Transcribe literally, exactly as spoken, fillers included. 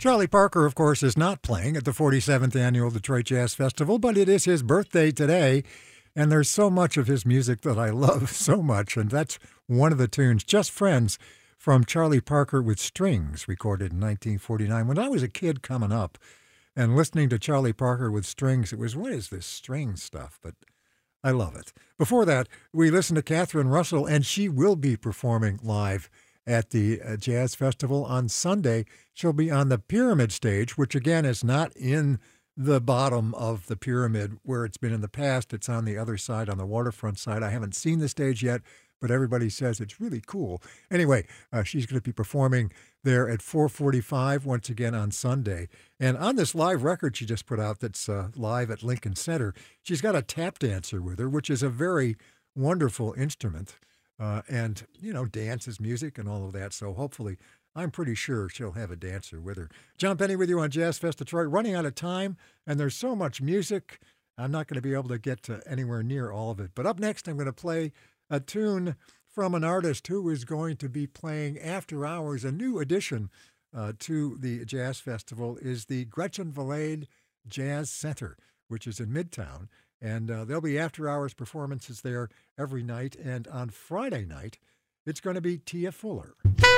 Charlie Parker, of course, is not playing at the forty-seventh Annual Detroit Jazz Festival, but it is his birthday today, and there's so much of his music that I love so much, and that's one of the tunes, Just Friends, from Charlie Parker with Strings, recorded in nineteen forty-nine. When I was a kid coming up and listening to Charlie Parker with Strings, it was, what is this string stuff? But I love it. Before that, we listened to Catherine Russell, and she will be performing live at the uh, Jazz Festival on Sunday. She'll be on the Pyramid stage, which again is not in the bottom of the pyramid where it's been in the past. It's on the other side, on the waterfront side. I haven't seen the stage yet, but everybody says it's really cool. Anyway, uh, she's going to be performing there at four forty-five once again on Sunday. And on this live record she just put out that's uh, live at Lincoln Center, she's got a tap dancer with her, which is a very wonderful instrument. Uh, and, you know, dance is music and all of that. So hopefully, I'm pretty sure she'll have a dancer with her. John Penny with you on Jazz Fest Detroit. Running out of time, and there's so much music, I'm not going to be able to get to anywhere near all of it. But up next, I'm going to play a tune from an artist who is going to be playing after hours. A new addition uh, to the Jazz Festival is the Gretchen Valade Jazz Center, which is in Midtown. And uh, there'll be after-hours performances there every night. And on Friday night, it's going to be Tia Fuller.